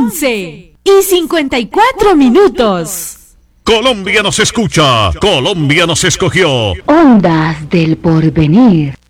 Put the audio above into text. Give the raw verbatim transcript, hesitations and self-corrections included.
once y cincuenta y cuatro minutos. Colombia nos escucha, Colombia nos escogió. Ondas del Porvenir.